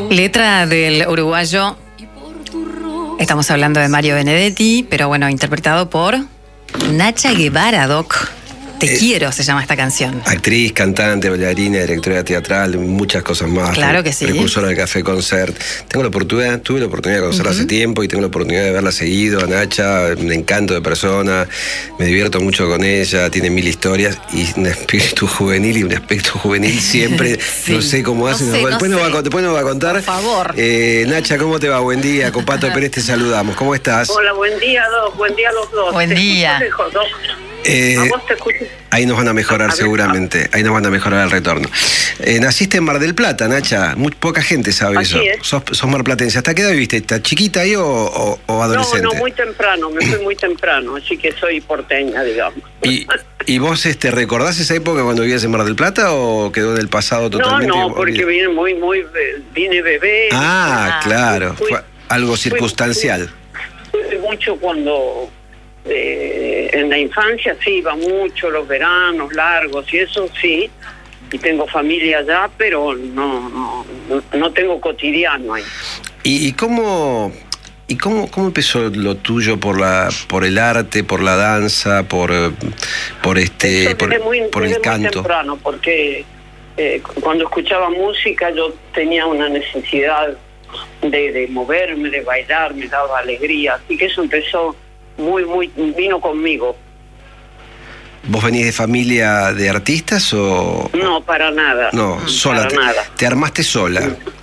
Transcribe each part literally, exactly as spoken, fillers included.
Letra del uruguayo, estamos hablando de Mario Benedetti, pero bueno, interpretado por Nacha Guevara, Doc. Te eh, quiero, se llama esta canción. Actriz, cantante, bailarina, directora teatral, muchas cosas más. Claro que sí. Precursora del Café Concert. Tengo la oportunidad, tuve la oportunidad de conocerla uh-huh. hace tiempo y tengo la oportunidad de verla seguido. A Nacha, un encanto de persona, me divierto mucho con ella, tiene mil historias y un espíritu juvenil y un aspecto juvenil siempre. Sí. No sé cómo hace. No sé, después, no nos sé. va, después nos va a contar. Por favor. Eh, Nacha, ¿cómo te va? Buen día. Con Pato Pérez te saludamos. ¿Cómo estás? Hola, buen día, Doc. Buen día a los dos. Buen te día. Lejos, Doc. Eh, ¿A vos te escucho? Ahí nos van a mejorar a seguramente, ver, ahí nos van a mejorar el retorno. Eh, naciste en Mar del Plata, Nacha, muy poca gente sabe Así eso. Es. Sos, sos marplatense. ¿Hasta qué edad viviste? ¿Estás chiquita ahí o, o, o adolescente? No, no, muy temprano, me fui muy temprano, así que soy porteña, digamos. ¿Y, y vos este, recordás esa época cuando vivías en Mar del Plata o quedó en el pasado totalmente? No, no, porque vine muy, muy, vine bebé. Ah, fui, claro, fui, fue algo circunstancial. Fui, fui mucho cuando... Eh, en la infancia sí, iba mucho, los veranos largos y eso sí, y tengo familia allá, pero no no, no tengo cotidiano ahí. ¿Y, y cómo y cómo cómo empezó lo tuyo por la por el arte, por la danza, por por este eso por, muy, por el canto? Muy temprano, porque eh, cuando escuchaba música yo tenía una necesidad de, de moverme, de bailar, me daba alegría, así que eso empezó muy, muy, vino conmigo. ¿Vos venís de familia de artistas o...? No, para nada. No, no sola. Para te, nada. ¿Te armaste sola?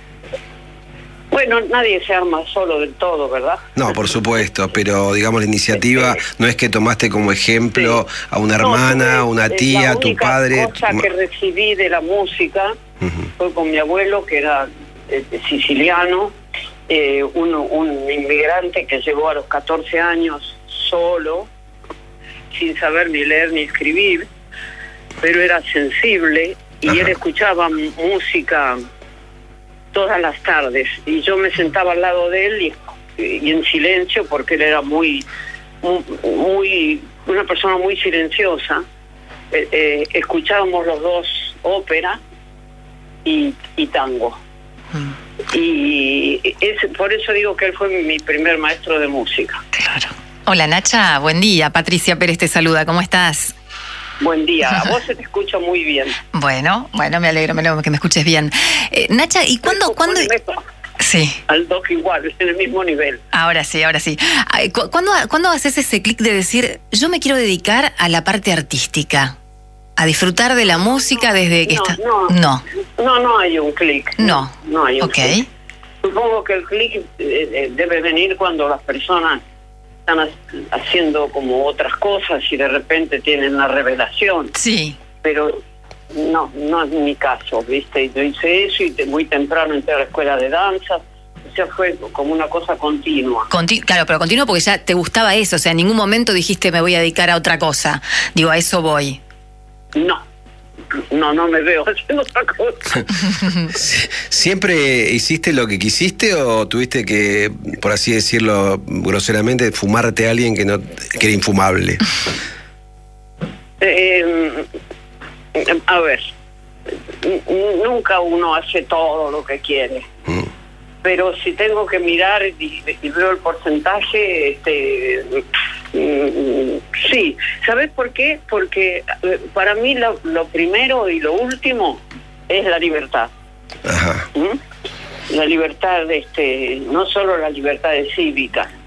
Bueno, nadie se arma solo del todo, ¿verdad? No, por supuesto, pero digamos la iniciativa sí. No es que tomaste como ejemplo sí. a una hermana, no, una tía, a tu padre... La única cosa tu... que recibí de la música uh-huh. fue con mi abuelo, que era eh, siciliano, eh, un, un inmigrante que llegó a los catorce años solo, sin saber ni leer ni escribir, pero era sensible y Ajá. él escuchaba música todas las tardes y yo me sentaba al lado de él y, y en silencio porque él era muy, muy, muy una persona muy silenciosa. Eh, eh, escuchábamos los dos ópera y, y tango. Mm. Y es, por eso digo que él fue mi primer maestro de música. Claro. Hola Nacha, buen día. Patricia Pérez te saluda, ¿cómo estás? Buen día, a vos se te escucha muy bien. Bueno, bueno, me alegro, me alegro que me escuches bien. Eh, Nacha, ¿y cuándo? ¿cuándo? Sí. Al Doc igual, es en el mismo nivel. Ahora sí, ahora sí. ¿Cuándo, ¿cuándo haces ese clic de decir, yo me quiero dedicar a la parte artística? A disfrutar de la música no, desde que no, está... No, no, no, no hay un clic. No, no hay un ok. clic. Supongo que el clic eh, debe venir cuando las personas están haciendo como otras cosas y de repente tienen una revelación. Sí. Pero no, no es mi caso, ¿viste? Yo hice eso y muy temprano entré a la escuela de danza. O sea, fue como una cosa continua. Conti- claro, pero continuo porque ya te gustaba eso. O sea, en ningún momento dijiste me voy a dedicar a otra cosa. Digo, a eso voy. No. No, no me veo haciendo otra cosa. ¿Siempre hiciste lo que quisiste o tuviste que, por así decirlo groseramente, fumarte a alguien que no que era infumable? Eh, a ver, nunca uno hace todo lo que quiere. Mm. Pero si tengo que mirar y, y veo el porcentaje, este, mm, sí. ¿Sabes por qué? Porque para mí lo, lo primero y lo último es la libertad. Ajá. ¿Mm? La libertad, este, no solo la libertad cívica,